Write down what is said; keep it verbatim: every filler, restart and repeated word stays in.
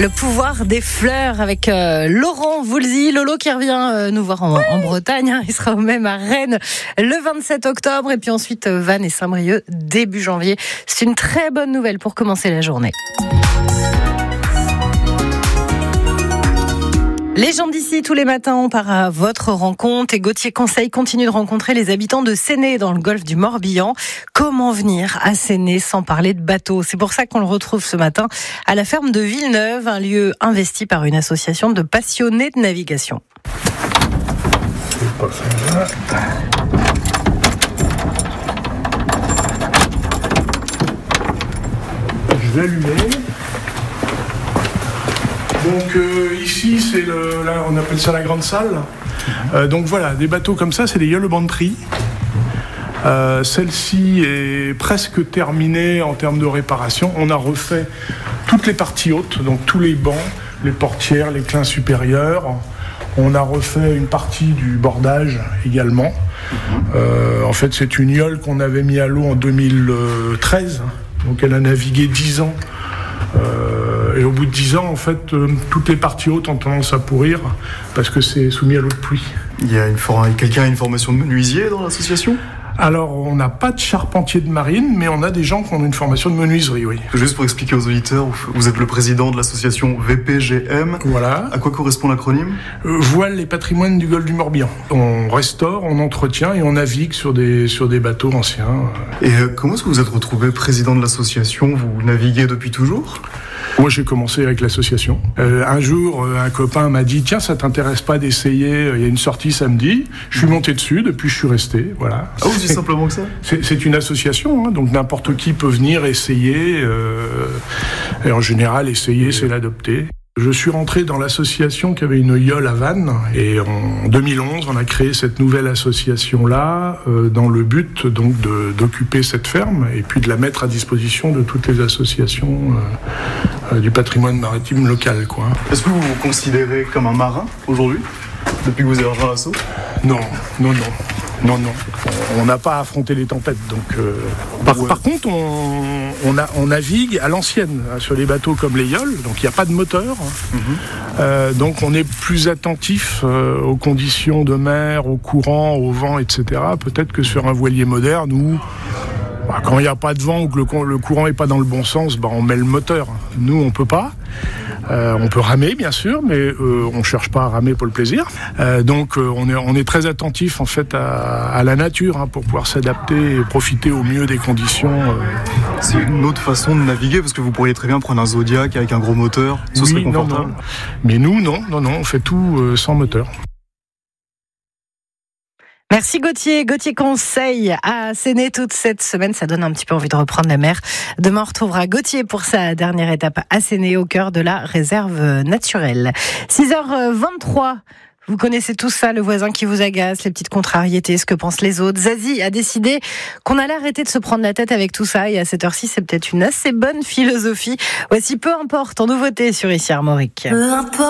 Le pouvoir des fleurs avec euh, Laurent Voulzy. Lolo qui revient euh, nous voir en, oui. en Bretagne. Hein. Il sera au même à Rennes le vingt-sept octobre. Et puis ensuite, euh, Vannes et Saint-Brieuc début janvier. C'est une très bonne nouvelle pour commencer la journée. Les gens d'ici, tous les matins, on part à votre rencontre et Gauthier Conseil continue de rencontrer les habitants de Séné dans le golfe du Morbihan. Comment venir à Séné sans parler de bateau ? C'est pour ça qu'on le retrouve ce matin à la ferme de Villeneuve, un lieu investi par une association de passionnés de navigation. C'est pas ça. Je vais allumer. Donc euh, ici, c'est le, là, on appelle ça la grande salle. Euh, donc voilà, des bateaux comme ça, c'est des yawl bantry. Euh, celle-ci est presque terminée en termes de réparation. On a refait toutes les parties hautes, donc tous les bancs, les portières, les clins supérieurs. On a refait une partie du bordage également. Euh, en fait, c'est une yawl qu'on avait mis à l'eau en deux mille treize. Donc elle a navigué dix ans. Euh, et au bout de dix ans, en fait, euh, toutes les parties hautes ont tendance à pourrir parce que c'est soumis à l'eau de pluie. Il y a une for- quelqu'un a une formation de menuisier dans l'association ? Alors, on n'a pas de charpentier de marine, mais on a des gens qui ont une formation de menuiserie, oui. Juste pour expliquer aux auditeurs, vous êtes le président de l'association V P G M. Voilà. À quoi correspond l'acronyme ? euh, Voile et patrimoine du golfe du Morbihan. On restaure, on entretient et on navigue sur des, sur des bateaux anciens. Et euh, comment est-ce que vous êtes retrouvé président de l'association ? Vous naviguez depuis toujours ? Moi, j'ai commencé avec l'association. Euh, un jour, un copain m'a dit « Tiens, ça t'intéresse pas d'essayer ? Il y a une sortie samedi. » Je suis monté dessus, depuis je suis resté, voilà. Ah, aussi simplement que ça ? c'est, c'est une association, hein, donc n'importe qui peut venir essayer. Euh, et en général, essayer, c'est l'adopter. Je suis rentré dans l'association qui avait une yawl à Vannes et en deux mille onze, on a créé cette nouvelle association-là euh, dans le but donc de, d'occuper cette ferme et puis de la mettre à disposition de toutes les associations euh, euh, du patrimoine maritime local, quoi. Est-ce que vous vous considérez comme un marin aujourd'hui, depuis que vous avez rejoint l'asso ? Non, non, non. Non, non, on n'a pas affronté les tempêtes. Donc, euh, par, ouais. par contre, on, on, a, on navigue à l'ancienne hein, sur les bateaux comme les yawls, donc il n'y a pas de moteur. Mm-hmm. Euh, donc on est plus attentif euh, aux conditions de mer, au courant, au vent, et cetera. Peut-être que sur un voilier moderne où, bah, quand il n'y a pas de vent ou que le, le courant n'est pas dans le bon sens, bah, on met le moteur. Nous, on ne peut pas. Euh, on peut ramer bien sûr, mais euh, on cherche pas à ramer pour le plaisir. Euh, donc euh, on est on est très attentif en fait à, à la nature hein, pour pouvoir s'adapter et profiter au mieux des conditions. Euh. C'est une autre façon de naviguer parce que vous pourriez très bien prendre un Zodiac avec un gros moteur, ce oui, serait confortable. Non, non. Mais nous non, non, non, on fait tout euh, sans moteur. Merci Gauthier. Gauthier Conseil à Séné toute cette semaine. Ça donne un petit peu envie de reprendre la mer. Demain, on retrouvera Gauthier pour sa dernière étape à Séné, au cœur de la réserve naturelle. six heures vingt-trois. Vous connaissez tout ça, le voisin qui vous agace, les petites contrariétés, ce que pensent les autres. Zazie a décidé qu'on allait arrêter de se prendre la tête avec tout ça. Et à cette heure-ci, c'est peut-être une assez bonne philosophie. Voici Peu importe, en nouveauté sur Ici Armorique. Peu importe.